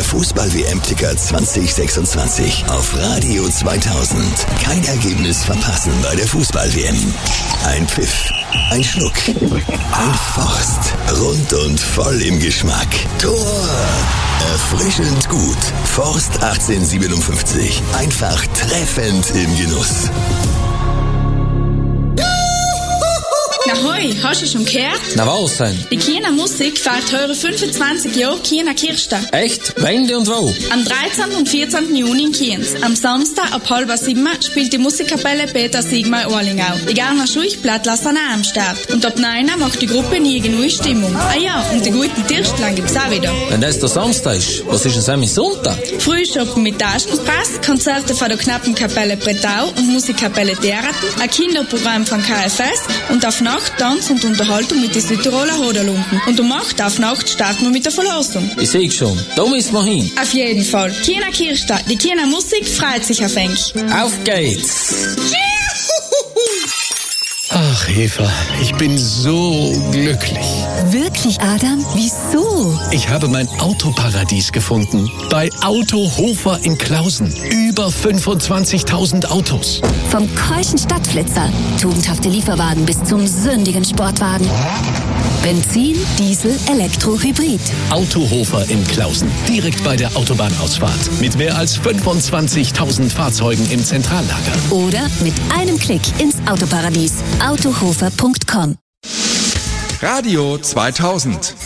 Der Fußball-WM-Ticker 2026 auf Radio 2000. Kein Ergebnis verpassen bei der Fußball-WM. Ein Pfiff, ein Schluck, ein Forst. Rund und voll im Geschmack. Tor! Erfrischend gut. Forst 1857. Einfach treffend im Genuss. Na hoi, hast du schon gehört? Na was denn? Die Kiener Musik feiert heute 25 Jahre Kiener Kirche. Echt? Wann und wo? Am 13. und 14. Juni in Kienz. Am Samstag ab 6:30 spielt die Musikkapelle Peter Siegmar Orlingau. Die Garner Schuichblatt lassen auch am Start. Und ab 9 macht die Gruppe nie genug Stimmung. Ah ja, und den guten Tirstlang gibt's auch wieder. Wenn das der Samstag ist, was ist denn am Sonntag? Frühschoppen mit Taschenpress, Konzerte von der knappen Kapelle Bretau und Musikkapelle Deraten, ein Kinderprogramm von KFS und auf Nacht Tanz und Unterhaltung mit den Südtiroler Hoderlumpen. Und um 8 auf Nacht starten wir mit der Verlosung. Ich sehe schon, da müssen wir hin. Auf jeden Fall. Kiener Kirche, die Kiener Musik freut sich auf euch. Auf geht's! Ach, Eva, ich bin so glücklich. Wirklich, Adam? Wieso? Ich habe mein Autoparadies gefunden. Bei Autohofer in Klausen. Über 25.000 Autos. Vom keuschen Stadtflitzer, tugendhafte Lieferwagen bis zum sündigen Sportwagen. Benzin, Diesel, Elektro, Hybrid. Autohofer in Klausen. Direkt bei der Autobahnausfahrt. Mit mehr als 25.000 Fahrzeugen im Zentrallager. Oder mit einem Klick ins Autoparadies. Autohofer.com. Radio 2000.